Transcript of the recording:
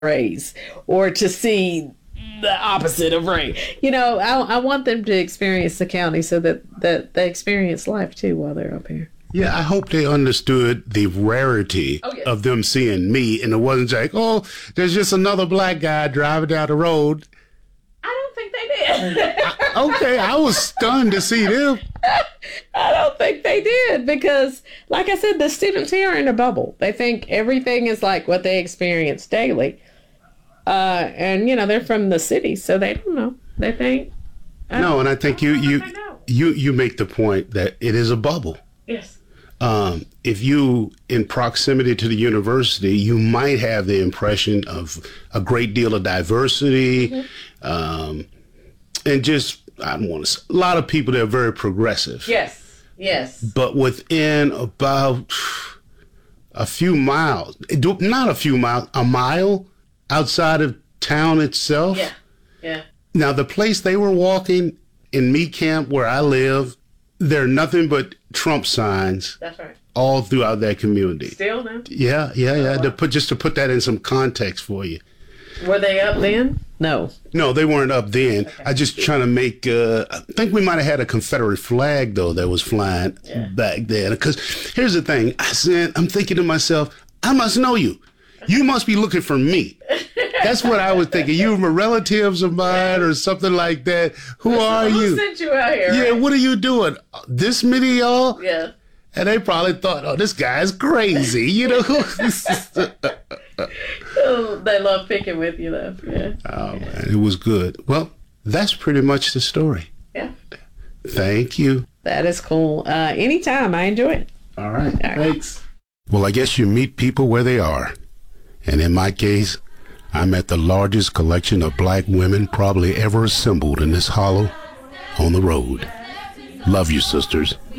rays or to see the opposite of rain. I want them to experience the county so that they experience life too while they're up here. Yeah, I hope they understood the rarity of them seeing me, and it wasn't like, oh, there's just another black guy driving down the road. I don't think they did. Okay, I was stunned to see them. I don't think they did because, like I said, the students here are in a bubble. They think everything is like what they experience daily. And, they're from the city, so they don't know. They think... No, and I think you make the point that it is a bubble. Yes. If you in proximity to the university, you might have the impression of a great deal of diversity, and just, I don't want to say, a lot of people that are very progressive. Yes. But within about a few miles, not a few miles, a mile outside of town itself. Yeah. Now, the place they were walking in Meat Camp where I live, there are nothing but Trump signs. That's right. All throughout that community. Still now? Yeah. Oh, wow. To put that in some context for you. Were they up then? No, they weren't up then. Okay. I just trying to make. I think we might have had a Confederate flag though that was flying back then. Because here's the thing. I'm thinking to myself, I must know you. You must be looking for me. That's what I was thinking. You were relatives of mine or something like that. Who are you? Who sent you out here? Yeah. Right? What are you doing? This many of y'all? Yeah. And they probably thought, oh, this guy's crazy, Oh, they love picking with you, though. Yeah. Oh, man, it was good. Well, that's pretty much the story. Yeah. Thank you. That is cool. Anytime. I enjoy it. All right. Thanks. Well, I guess you meet people where they are. And in my case, I'm at the largest collection of black women probably ever assembled in this hollow on the road. Love you, sisters.